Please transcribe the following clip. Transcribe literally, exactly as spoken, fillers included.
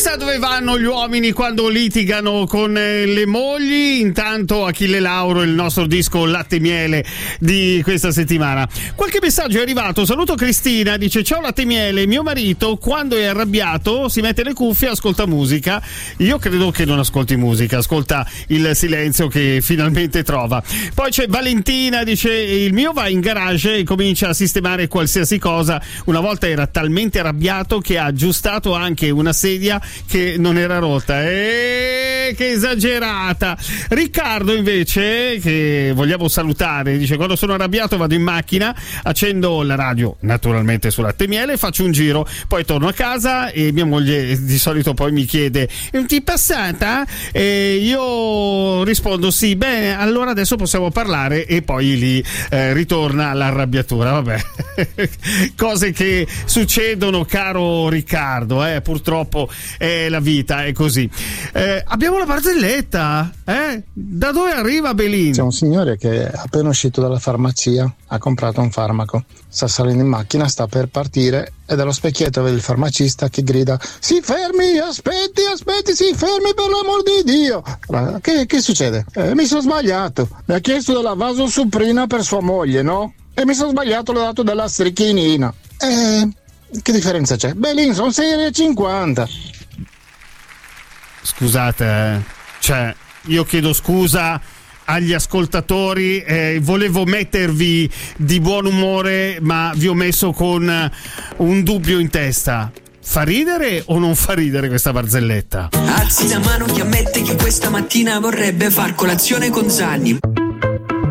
Chissà dove vanno gli uomini quando litigano con le mogli. Intanto Achille Lauro, il nostro disco Latte e Miele di questa settimana. Qualche messaggio è arrivato. Saluto Cristina, dice: ciao Latte e Miele, mio marito quando è arrabbiato si mette le cuffie e ascolta musica. Io credo che non ascolti musica, ascolta il silenzio che finalmente trova. Poi c'è Valentina, dice: il mio va in garage e comincia a sistemare qualsiasi cosa. Una volta era talmente arrabbiato che ha aggiustato anche una sedia che non era rotta. E che esagerata. Riccardo invece, che vogliamo salutare, dice: quando sono arrabbiato vado in macchina, accendo la radio naturalmente su Latte e Miele, faccio un giro, poi torno a casa e mia moglie di solito poi mi chiede: ti è passata? E io rispondo sì, bene, allora adesso possiamo parlare, e poi lì eh, ritorna l'arrabbiatura. Vabbè, cose che succedono, caro Riccardo, eh, purtroppo è la vita, è così. Eh, abbiamo la barzelletta, eh? Da dove arriva Belin? C'è un signore che è appena uscito dalla farmacia, ha comprato un farmaco, sta salendo in macchina, sta per partire e dallo specchietto vede il farmacista che grida: si fermi, aspetti, aspetti, si fermi per l'amor di Dio. Allora, che, che succede? Eh, mi sono sbagliato, mi ha chiesto della vasosuprina per sua moglie, no? E mi sono sbagliato, l'ho dato della strichinina. Eh... Che differenza c'è? Belin, sono sei e cinquanta. Scusate, eh. cioè, io chiedo scusa agli ascoltatori, eh, volevo mettervi di buon umore, ma vi ho messo con un dubbio in testa. Fa ridere o non fa ridere questa barzelletta? Alzi la mano chi ammette che questa mattina vorrebbe far colazione con Zanni.